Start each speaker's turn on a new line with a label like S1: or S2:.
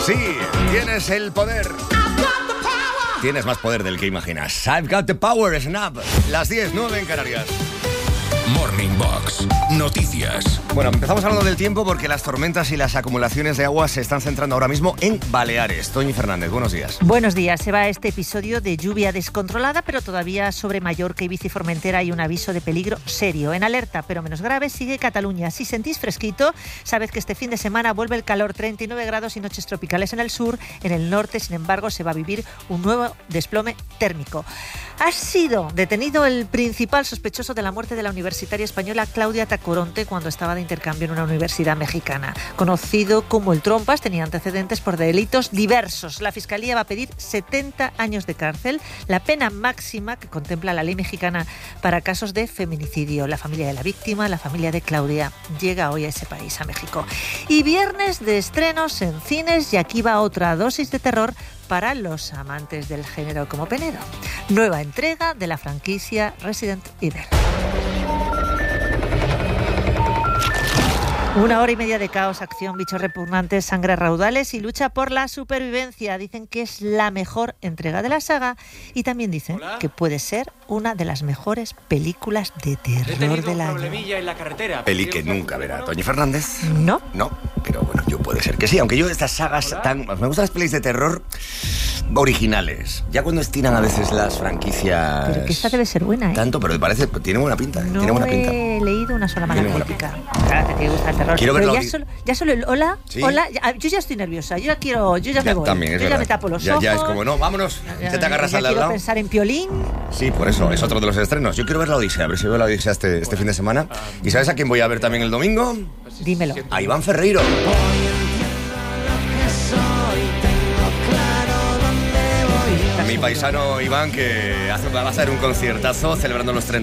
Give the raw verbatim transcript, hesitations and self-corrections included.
S1: Sí, tienes el poder. Tienes más poder del que imaginas. I've got the power, Snap. Las diez, nueve en Canarias.
S2: Morning Box. Noticias.
S1: Bueno, empezamos hablando del tiempo porque las tormentas y las acumulaciones de agua se están centrando ahora mismo en Baleares. Toñi Fernández, buenos días.
S3: Buenos días. Se va este episodio de lluvia descontrolada, pero todavía sobre Mallorca, Ibiza y Formentera hay un aviso de peligro serio. En alerta, pero menos grave, sigue Cataluña. Si sentís fresquito, sabed que este fin de semana vuelve el calor, treinta y nueve grados y noches tropicales en el sur. En el norte, sin embargo, se va a vivir un nuevo desplome térmico. Ha sido detenido el principal sospechoso de la muerte de la universitaria española Claudia Tacoronte cuando estaba de intercambio en una universidad mexicana. Conocido como el Trompas, tenía antecedentes por delitos diversos. La Fiscalía va a pedir setenta años de cárcel, la pena máxima que contempla la ley mexicana para casos de feminicidio. La familia de la víctima, la familia de Claudia, llega hoy a ese país, a México. Y viernes de estrenos en cines, y aquí va otra dosis de terror para los amantes del género como Penedo. Nueva entrega de la franquicia Resident Evil. Una hora y media de caos, acción, bichos repugnantes, sangre a raudales y lucha por la supervivencia. Dicen que es la mejor entrega de la saga y también dicen
S4: ¿Hola?
S3: que puede ser una de las mejores películas de terror del año.
S4: En la carretera.
S1: Peli que nunca verá Toñi Fernández.
S3: ¿No?
S1: No, pero bueno, yo puede ser que sí. Aunque yo estas sagas
S4: ¿Hola?
S1: tan... Me gustan las pelis de terror originales. Ya cuando estiran a veces las franquicias...
S3: Pero que esta debe ser buena, ¿eh?
S1: Tanto, pero me parece... Tiene buena pinta.
S3: No
S1: tiene buena pinta.
S3: he leído una sola mala
S1: Tiene buena
S3: crítica. Claro, que gusta el terror.
S1: Quiero
S3: Pero
S1: verlo
S3: ya
S1: ori-
S3: solo, ya solo el hola,
S1: ¿Sí?
S3: hola, ya- yo ya estoy nerviosa. Yo ya quiero, yo ya, me
S1: Ya,
S3: voy.
S1: también, es
S3: yo ya
S1: verdad.
S3: me tapo los
S1: ya,
S3: ojos.
S1: ya es como, no, vámonos.
S3: Ya-
S1: Se te agarras
S3: ya
S1: al de al
S3: quiero
S1: lado.
S3: pensar en Piolín.
S1: Sí, por eso, es otro de los estrenos. Yo quiero ver la Odisea, a ver si veo la Odisea este, este fin de semana. ¿Y sabes a quién voy a ver también el domingo?
S3: Dímelo.
S1: A Iván Ferreiro. Mi paisano Iván, que hace, va a hacer un conciertazo celebrando los treinta